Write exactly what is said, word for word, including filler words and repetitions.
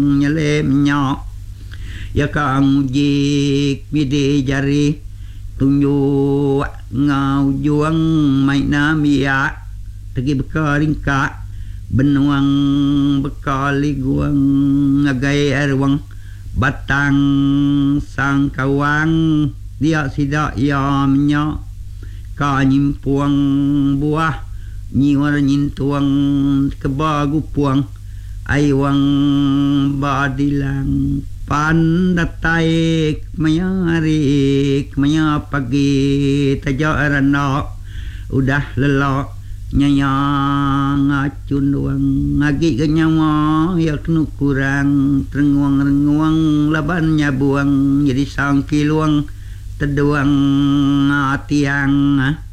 nyelem nyok ya kang jik midi jari tunjuk ngau juang mai nam ya tegi bekaring ka benuang bekali guang ngagai erwang batang sang kawang dia sidak yam nyok ka nyimpuang buah nyiwar nyintuang kebagu puang aiwang badilang pandataik mayarik maya pagi tajaran udah lelok nyayang ngacun doang ngagi kenyawa ya kenu kurang renguang-renguang labannya buang jadi sangki luang teduang tiang